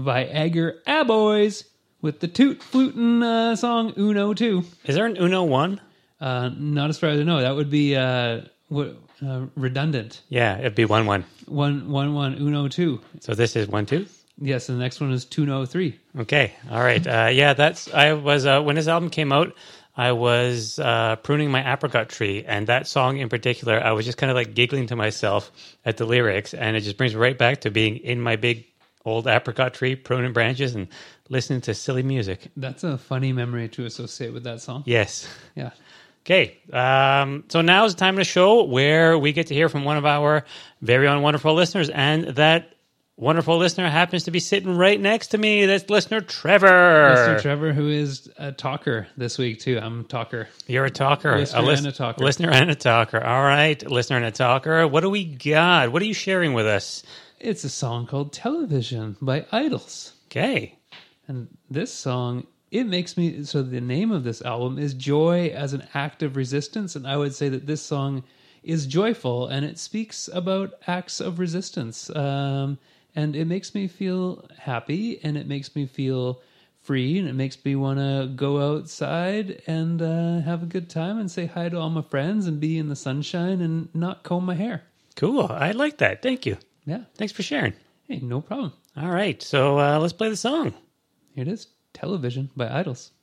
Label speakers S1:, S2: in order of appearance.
S1: by Agar Aboys with the toot flutin' song Uno 2.
S2: Is there an Uno 1?
S1: Not as far as I know. That would be redundant.
S2: Yeah, it'd be 1-1.
S1: 1-1 Uno 2.
S2: So this is 1-2?
S1: Yes, and the next one is Tuno 3.
S2: Okay, all right. I was when this album came out, I was pruning my apricot tree, and that song in particular, I was just kind of like giggling to myself at the lyrics, and it just brings me right back to being in my big old apricot tree, pruning branches and listening to silly music.
S1: That's a funny memory to associate with that song.
S2: Yes.
S1: Yeah.
S2: Okay, so now is the time of the show where we get to hear from one of our very own wonderful listeners, and that wonderful listener happens to be sitting right next to me. That's listener Trevor.
S1: Listener Trevor, who is a talker this week, too. I'm a talker.
S2: You're a talker.
S1: Listener and a talker.
S2: Listener and a talker. All right, listener and a talker. What do we got? What are you sharing with us?
S1: It's a song called Television by Idols.
S2: Okay.
S1: And this song, it makes me... So the name of this album is Joy as an Act of Resistance, and I would say that this song is joyful, and it speaks about acts of resistance. And it makes me feel happy, and it makes me feel free, and it makes me want to go outside and have a good time and say hi to all my friends and be in the sunshine and not comb my hair.
S2: Cool. I like that. Thank you.
S1: Yeah.
S2: Thanks for sharing.
S1: Hey, no problem.
S2: All right. So let's play the song.
S1: Here it is. Television by Idols.